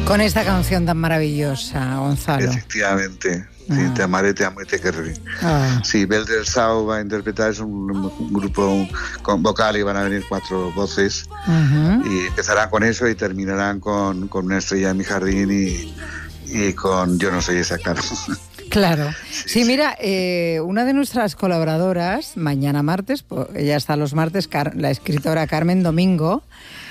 Con esta canción tan maravillosa, Gonzalo. Efectivamente. Sí, te amaré, te amo y te querré. Sí, Bel del Sau va a interpretar, es un grupo con vocal y van a venir 4 voces. Y empezarán con eso y terminarán con Una estrella en mi jardín y con Yo no soy esa, claro. Claro. Sí, mira, una de nuestras colaboradoras, mañana martes, ella está los martes, la escritora Carmen Domingo,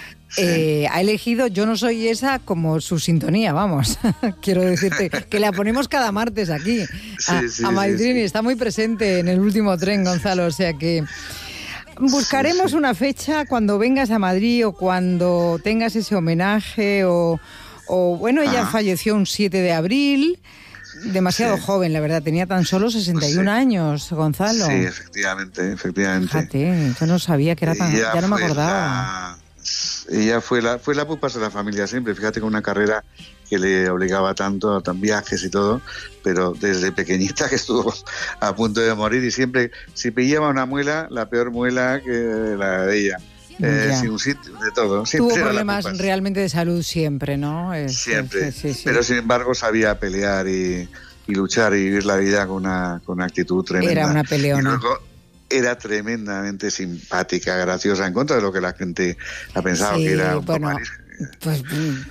ha elegido Yo no soy esa como su sintonía, vamos. Quiero decirte que la ponemos cada martes aquí a Maitrini. Está muy presente en el último tren, Gonzalo, o sea que buscaremos una fecha cuando vengas a Madrid o cuando tengas ese homenaje o bueno, ella falleció un 7 de abril. Demasiado joven, la verdad, tenía tan solo 61 años, Gonzalo. Sí, efectivamente. Fíjate, yo no sabía que era tan... Ya no me acordaba. Ella fue la pupas de la familia siempre, fíjate, con una carrera que le obligaba tanto a viajes y todo, pero desde pequeñita que estuvo a punto de morir y siempre, si pillaba una muela, la peor muela que la de ella. Sin un sitio, de todo. Siempre tuvo problemas realmente de salud siempre, ¿no? Siempre, sí. Pero sin embargo sabía pelear y luchar y vivir la vida con una actitud tremenda. Era una peleona. Y luego era tremendamente simpática, graciosa, en contra de lo que la gente ha pensado que era un poco... Pues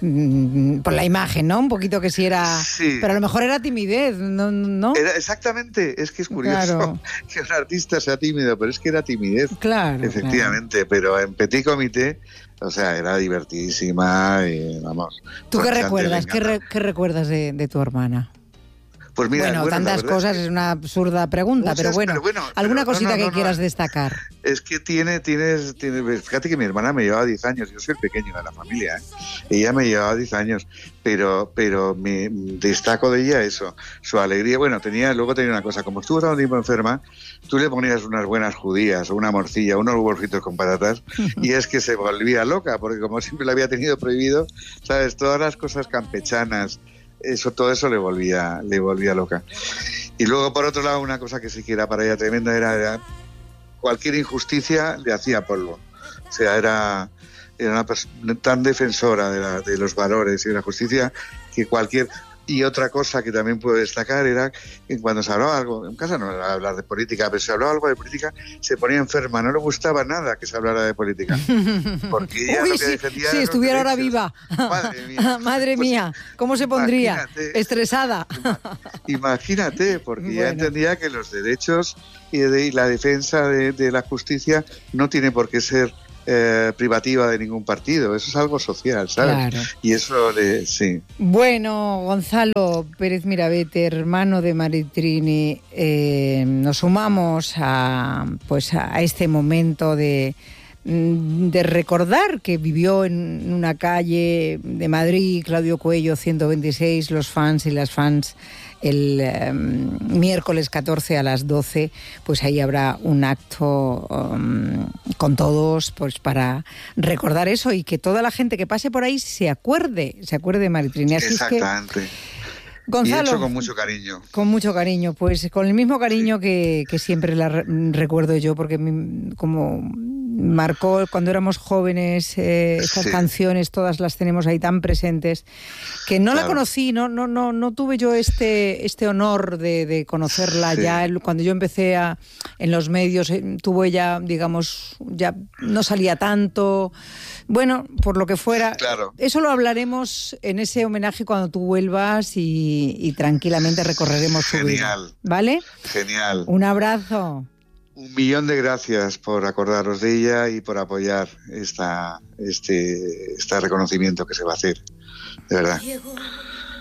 por la imagen, ¿no? Un poquito que sí era... Sí. Pero a lo mejor era timidez, ¿no? Era, exactamente, es que es curioso que un artista sea tímido, pero es que era timidez. Claro. Efectivamente, pero en Petit Comité, o sea, era divertidísima y vamos... ¿Tú qué recuerdas? ¿Qué recuerdas de tu hermana? Pues mira, bueno, tantas cosas, es una absurda pregunta, pero bueno, alguna cosita que quieras destacar. Es que tienes, fíjate que mi hermana me llevaba 10 años, yo soy el pequeño de la familia, ella me llevaba 10 años, pero me destaco de ella eso, su alegría. Bueno, luego tenía una cosa, como estuvo tanto tiempo enferma, tú le ponías unas buenas judías o una morcilla, unos burritos con patatas, y es que se volvía loca, porque como siempre le había tenido prohibido, ¿sabes? Todas las cosas campechanas, todo eso le volvía loca. Y luego, por otro lado, una cosa que sí que era para ella tremenda era cualquier injusticia le hacía polvo. O sea, era una persona tan defensora de los valores y de la justicia que cualquier... Y otra cosa que también puedo destacar era que cuando se hablaba algo, en casa no era hablar de política, pero si se hablaba algo de política, se ponía enferma, no le gustaba nada que se hablara de política. Porque ella lo que defendía... Si estuviera ahora viva. Madre mía. Madre mía, ¿cómo se pondría? Estresada. Imagínate, porque ya entendía que los derechos y la defensa de la justicia no tiene por qué ser privativa de ningún partido, eso es algo social, ¿sabes? Claro. Y eso sí. Bueno, Gonzalo Pérez Mirabete, hermano de Maitrini, nos sumamos a este momento de recordar que vivió en una calle de Madrid, Claudio Coello 126, los fans y las fans. El miércoles 14 a las 12, pues ahí habrá un acto con todos, pues para recordar eso y que toda la gente que pase por ahí se acuerde de Maitrini. Así exactamente. Es que, Gonzalo, y hecho con mucho cariño. Con mucho cariño, pues con el mismo cariño que siempre la recuerdo yo, porque como marcó cuando éramos jóvenes estas canciones, todas las tenemos ahí tan presentes, que no la conocí, no tuve yo este honor de conocerla ya cuando yo empecé en los medios, tuvo ella, digamos, ya no salía tanto, bueno, por lo que fuera. Claro. Eso lo hablaremos en ese homenaje cuando tú vuelvas y tranquilamente recorreremos su vida. ¿Vale? Genial. Un abrazo. 1.000.000 de gracias por acordaros de ella y por apoyar este reconocimiento que se va a hacer, de verdad.